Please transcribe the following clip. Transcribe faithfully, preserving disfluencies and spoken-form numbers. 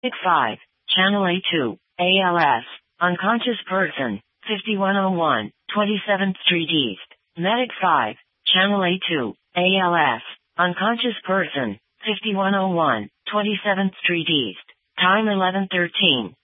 five, Channel A two, A L S, unconscious person, fifty-one oh one, twenty-seventh Street East. Medic five, Channel A two, A L S, unconscious person, fifty-one oh one, twenty-seventh Street East. Time eleven thirteen.